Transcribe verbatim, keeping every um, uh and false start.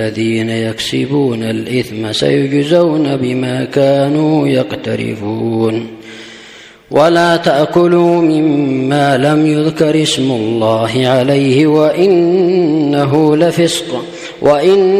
الذين يكسبون الإثم سيجزون بما كانوا يقترفون. ولا تأكلوا مما لم يذكر اسم الله عليه وإنه لفسق وإن